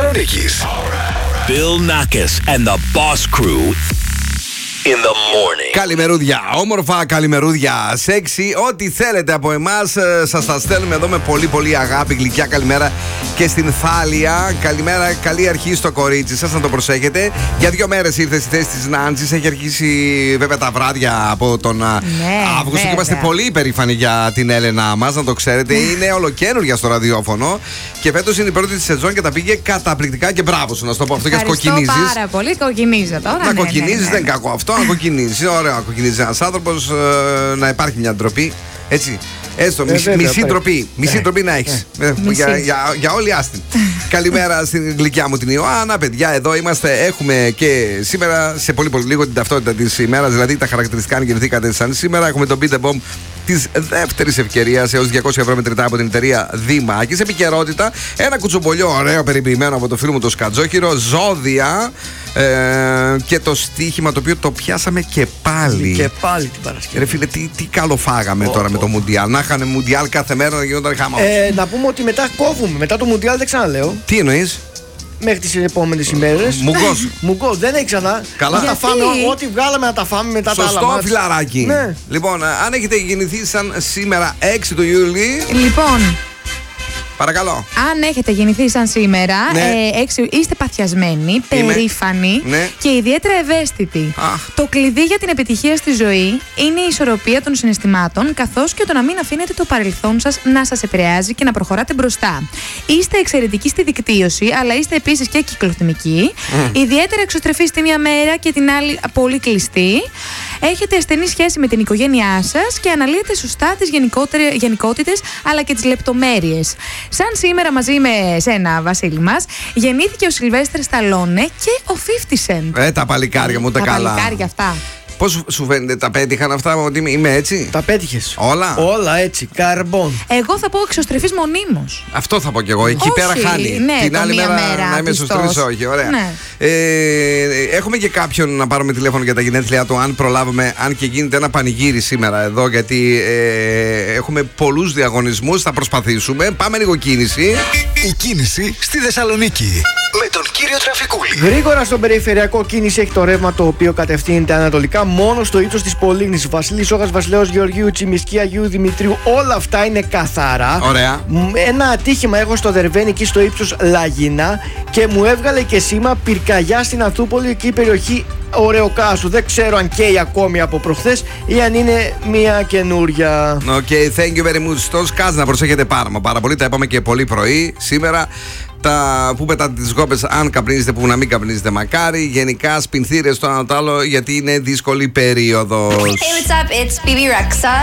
Θεσσαλονίκης. Bill Nackis and the Boss Crew in the morning. Καλημερούδια, όμορφα καλημερούδια, σεξι, ό,τι θέλετε από εμάς. Σας τα στέλνουμε εδώ με πολύ πολύ αγάπη, γλυκιά καλημέρα και στην Θάλια. Καλημέρα, καλή αρχή στο κορίτσι σας, να το προσέχετε. Για 2 μέρες ήρθε στη θέση της Νάντσης. Έχει αρχίσει βέβαια τα βράδια από τον Αύγουστο και είμαστε πολύ υπερήφανοι για την Έλενα μας, να το ξέρετε. Είναι ολοκαίνουργια στο ραδιόφωνο και φέτος είναι η πρώτη της σεζόν και τα πήγε καταπληκτικά και μπράβο σου, να σου το πω αυτό, γιατί κοκκινίζεις. Πάρα πολύ, κοκκινίζω τώρα. Να κοκκινίζεις, δεν είναι κακό αυτό, να κοκκινίζεις. Ωραία, να κοκκινίζει ένας άνθρωπος, να υπάρχει μια ντροπή. Έτσι. Έστω, μισή ντροπή. Μισή ντροπή να έχεις. Για όλη άστην. Καλημέρα στην γλυκιά μου την Ιωάννα. Παιδιά, εδώ είμαστε. Έχουμε και σήμερα, σε πολύ πολύ λίγο, την ταυτότητα της ημέρας. Δηλαδή τα χαρακτηριστικά, αν γεννηθήκατε σαν σήμερα. Έχουμε τον Beat the Bomb της δεύτερης ευκαιρίας έως 200 ευρώ μετρητά από την εταιρεία Δημάκης. Επικαιρότητα, ένα κουτσομπολιό ωραίο περιποιημένο από το φίλο μου το Σκατζόχυρο. Ζώδια. Και το στοίχημα το οποίο το πιάσαμε και πάλι. Και πάλι την Παρασκευή. Ρε φίλε, τι καλό φάγαμε τώρα με το Μουντιάλ. Να είχανε Μουντιάλ κάθε μέρα να γινόταν χαμός. Να πούμε ότι μετά κόβουμε. Μετά το Μουντιάλ δεν ξαναλέω. Τι εννοείς? Μέχρι τις επόμενες ημέρες. Μουγκός, δεν έχει ξανά. Καλά. Θα φάμε ό,τι βγάλαμε να τα φάμε μετά. Σωστό, τα άλλα μάτς. φιλαράκι. Ναι. Λοιπόν, αν έχετε γεννηθεί σαν σήμερα 6 του Ιούλη. Λοιπόν, παρακαλώ. αν έχετε γεννηθεί σαν σήμερα, Ναι. είστε παθιασμένοι, περήφανοι και ιδιαίτερα ευαίσθητοι. Το κλειδί για την επιτυχία στη ζωή είναι η ισορροπία των συναισθημάτων, καθώς και το να μην αφήνετε το παρελθόν σας να σας επηρεάζει και να προχωράτε μπροστά. Είστε εξαιρετικοί στη δικτύωση, αλλά είστε επίσης και κυκλοθυμικοί. Ιδιαίτερα εξωστρεφείς τη μία μέρα και την άλλη πολύ κλειστοί. Έχετε στενή σχέση με την οικογένειά σας και αναλύετε σωστά τις γενικότητες αλλά και τις λεπτομέρειες. Σαν σήμερα μαζί με σένα, Βασίλη μας, γεννήθηκε ο Σιλβέστερ Σταλόνε και ο 50 Cent. Τα παλικάρια μου τα καλά. Τα παλικάρια αυτά. Πώς σου φαίνεται, τα πέτυχαν αυτά, ότι είμαι έτσι? Τα πέτυχες. Όλα. Όλα έτσι, καρμπών. Εγώ θα πω εξωστρεφής μονίμως. Αυτό θα πω κι εγώ. Εκεί Όχι, πέρα χάνει. ναι, την άλλη μέρα να είμαι πιστός. εξωστρεφής, όχι. Ωραία. Ναι. Έχουμε και κάποιον να πάρουμε τηλέφωνο για τα γενέθλιά του, αν προλάβουμε, αν και γίνεται ένα πανηγύρι σήμερα εδώ, γιατί έχουμε πολλούς διαγωνισμούς. Θα προσπαθήσουμε. Πάμε λίγο κίνηση. Η κίνηση στη Θεσσαλονίκη. Με τον κύριο Τραφικούλη. Γρήγορα στον περιφερειακό κίνηση έχει το ρεύμα το οποίο κατευθύνεται ανατολικά μόνο στο ύψος της Πολύγνης. Βασίλης Όγας, Βασιλέως Γεωργίου, Τσιμισκή, Αγίου Δημητρίου, όλα αυτά είναι καθαρά. Ωραία. Ένα ατύχημα έχω στο Δερβένι εκεί στο ύψος Λαγίνα και μου έβγαλε και σήμα πυρκαγιά στην Ανθούπολη, εκεί η περιοχή Ωρεοκάσου. Δεν ξέρω αν καίει ακόμη από προχθές ή αν είναι μια καινούρια. Okay, thank you very much. Στο ΣΚΑΖ να προσέχετε πάρα πολύ. Τα είπαμε και πολύ πρωί σήμερα. Που πετάτε τις γόπες, αν καπνίζετε, που να μην καπνίζετε μακάρι. Γενικά σπινθήρες το ένα το άλλο, γιατί είναι δύσκολη περίοδος. Hey, what's up? It's BB Rexa.